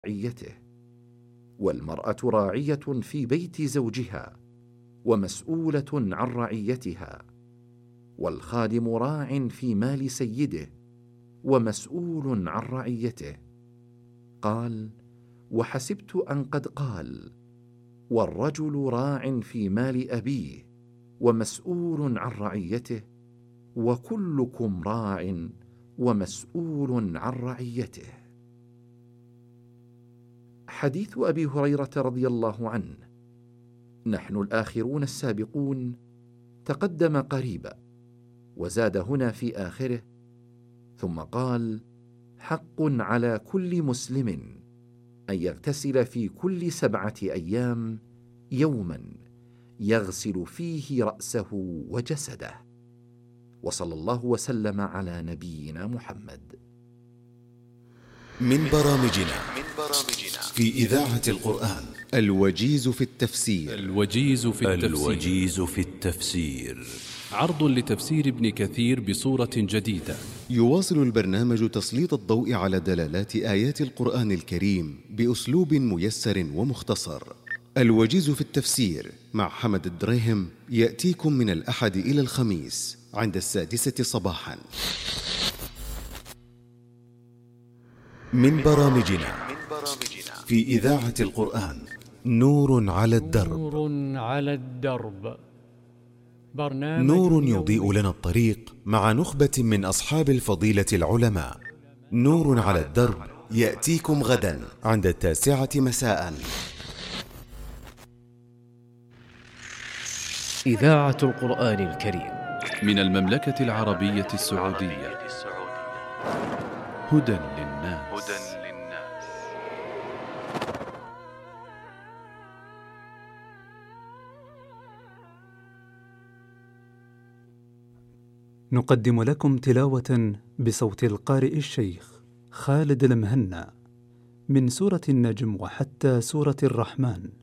رعيته، والمرأة راعية في بيت زوجها ومسؤولة عن رعيتها، والخادم راع في مال سيده ومسؤول عن رعيته. قال: وحسبت أن قد قال: والرجل راع في مال أبيه ومسؤول عن رعيته، وكلكم راع ومسؤول عن رعيته. حديث أبي هريرة رضي الله عنه: نحن الآخرون السابقون، تقدم قريبا، وزاد هنا في آخره: ثم قال: حق على كل مسلم أن يغتسل في كل 7 أيام يوما يغسل فيه رأسه وجسده. وصلى الله وسلم على نبينا محمد. من برامجنا في إذاعة القرآن الوجيز في التفسير. الوجيز في التفسير عرض لتفسير ابن كثير بصورة جديدة. يواصل البرنامج تسليط الضوء على دلالات آيات القرآن الكريم بأسلوب ميسر ومختصر. الوجيز في التفسير مع حمد الدريهم يأتيكم من الأحد إلى الخميس عند 6:00 صباحا. من برامجنا في إذاعة القرآن نور على الدرب. نور يضيء لنا الطريق مع نخبة من أصحاب الفضيلة العلماء. نور على الدرب يأتيكم غدا عند 9:00 مساء. إذاعة القرآن الكريم من المملكة العربية السعودية. هدى للناس. نقدم لكم تلاوة بصوت القارئ الشيخ خالد المهنا من سورة النجم وحتى سورة الرحمن